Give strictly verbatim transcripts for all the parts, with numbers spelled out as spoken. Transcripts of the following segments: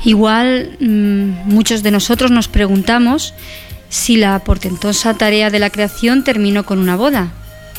Igual mmm, muchos de nosotros nos preguntamos si la portentosa tarea de la creación terminó con una boda.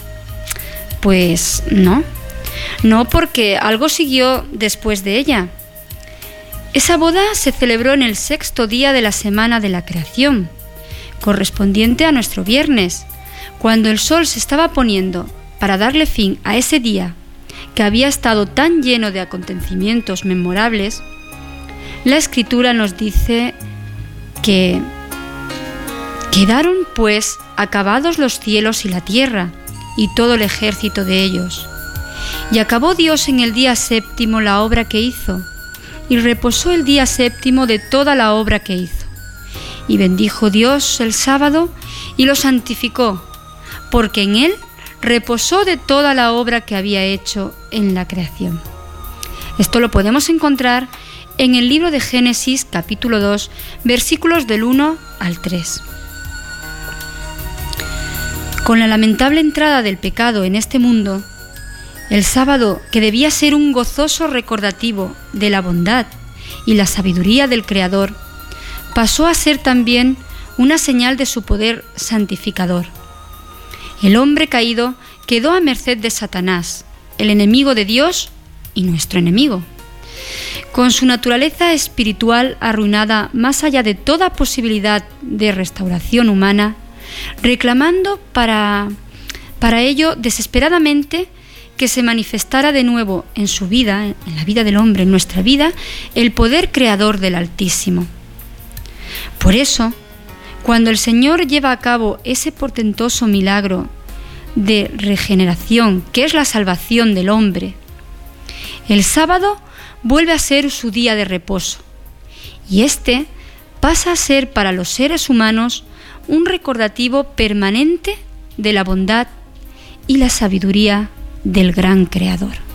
Pues no, no, porque algo siguió después de ella. Esa boda se celebró en el sexto día de la semana de la creación, correspondiente a nuestro viernes, cuando el sol se estaba poniendo para darle fin a ese día que había estado tan lleno de acontecimientos memorables. La Escritura nos dice que quedaron pues acabados los cielos y la tierra y todo el ejército de ellos. Y acabó Dios en el día séptimo la obra que hizo, y reposó el día séptimo de toda la obra que hizo. Y bendijo Dios el sábado y lo santificó, porque en él reposó de toda la obra que había hecho en la creación. Esto lo podemos encontrar en el libro de Génesis, capítulo dos, versículos del uno al tres. Con la lamentable entrada del pecado en este mundo, el sábado, que debía ser un gozoso recordativo de la bondad y la sabiduría del Creador, pasó a ser también una señal de su poder santificador. El hombre caído quedó a merced de Satanás, el enemigo de Dios y nuestro enemigo. Con su naturaleza espiritual arruinada más allá de toda posibilidad de restauración humana, reclamando para, para ello desesperadamente que se manifestara de nuevo en su vida, en la vida del hombre, en nuestra vida, el poder creador del Altísimo. Por eso, cuando el Señor lleva a cabo ese portentoso milagro de regeneración, que es la salvación del hombre, el sábado vuelve a ser su día de reposo, y este pasa a ser para los seres humanos un recordativo permanente de la bondad y la sabiduría del gran Creador.